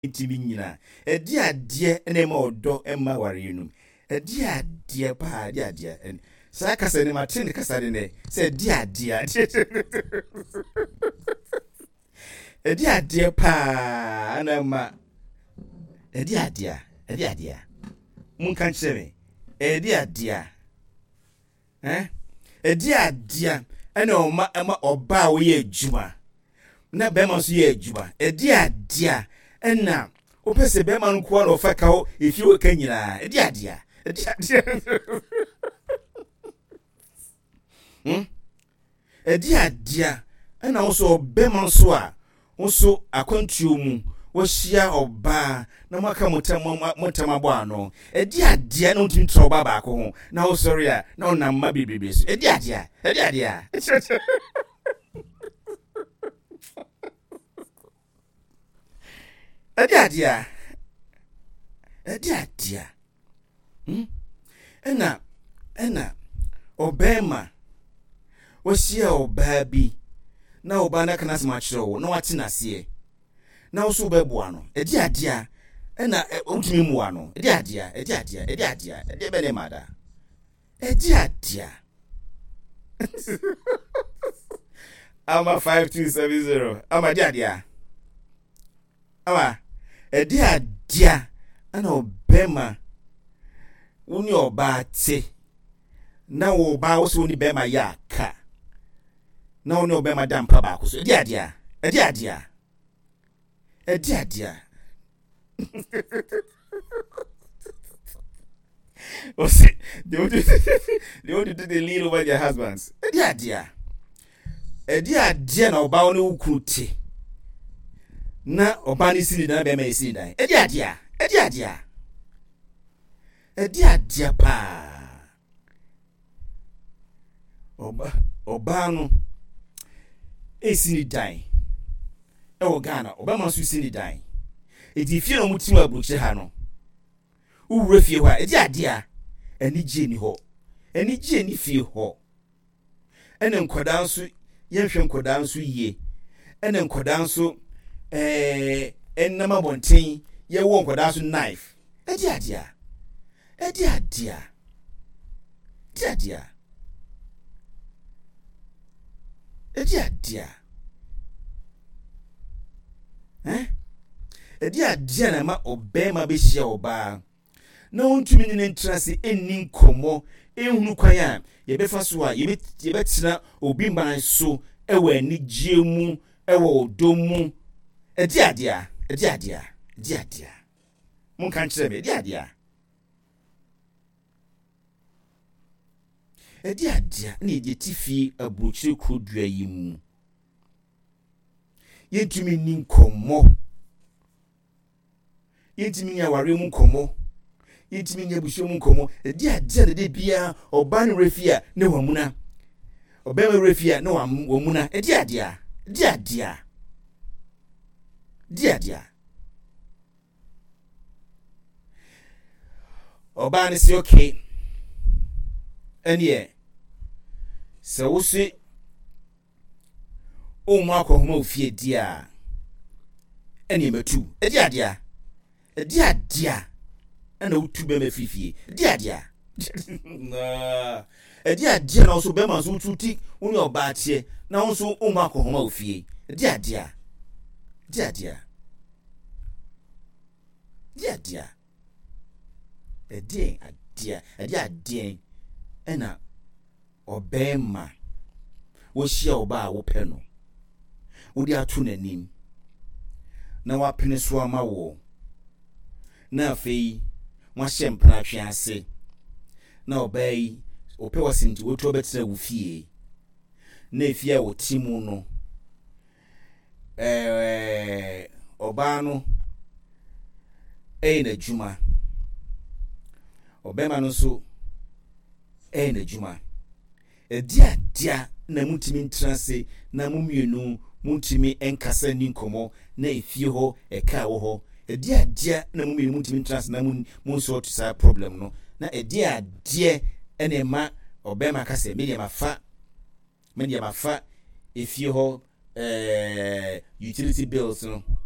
timi nyina edi ade na ma odo ma ware yinum edi ade pa edi ade sa kasa ni matin kasa ne se edi ade edi ade pa na ma edi ade mun kan cheme edi ade edi ade ana o ma oba wo ye adwuma na be ma so ye adwuma edi ade na o pese be ma nko na o fa ka ho efi o ka nyina edi ade edi ade na wo so be ma so a wo so akwantuo mu wo hia oba na maka mutama bo ano edi ade na ntumi tro ba ba ko ho na wo sorry a na ona mma bibebe so edi ade ena obema wo hia oba bi na oba na kana sma kire wo na wate na se na wo so bebo ano edi ade ena ontumi mu ano edi ade be ne mada edi ade ama 5270 ama edi ade ama edi ade ana obema woni oba te na wo ba wo so ni bema ya ka na woni obema dampa ba ko so edi ade oh see they want to do the lean over their husbands edi ade na oba woni ukuti na oba ni sini na bema isi dan edi ade pa oba no esini dan ewo Ghana obama so sini dan edi fie no mutim abuche ha no uwure fie ho a edi ade ani je ni fie ho ene nkodan so yenhwe nkodan so yie ene nkodan so enama bonten ye wo nkodan so knife edi ade edi ade na ma obema be hia oba na ontumi ni ntrase enni nkomo ehunu kwan a ye be fa so a ye be tena obi man so ewa ani giemu ewa odomu edi ade mun kan kire me edi ade na ye tifi abrochire kodua yi mu yentumi ni nkomo yentumi nya ware mu nkomo yentumi nya busho mu nkomo edi ade de bia oba ne refia ne wamuna obema refia ne wamuna edi ade oba ne si okay enie se wo se o mu akohoma ofie dia enie metu edi ade ana utu be mafifie edi ade na edi ade na so be ma so tuti uni oba tie na so o mu akohoma ofie edi ade ena obema wo hia oba a wo pe no wo di atu nanim na wa pene so ama wo na afei wa hyempra twe ase na obai ope wasinti wo to betra wo fie na efie wo timu no oba no na juma obema no so na juma edi ade na mutimi ntrase na mumienu mutimi enkasa ni nkomo na efie ho eka wo ho edi ade na mumienu mutimi ntrase na mun sort sa problem no na edi ade ene ma obema kase media mafa efie ho utility bills no